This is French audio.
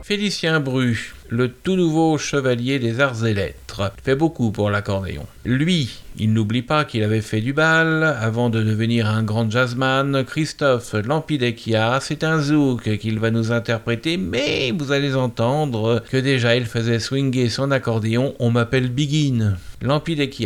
Félicien Bru, le tout nouveau chevalier des arts et lettres, fait beaucoup pour l'accordéon. Lui, il n'oublie pas qu'il avait fait du bal avant de devenir un grand jazzman. Christophe Lampidekia, c'est un zouk qu'il va nous interpréter, mais vous allez entendre que déjà il faisait swinger son accordéon. On m'appelle Biguine. Lampidekia.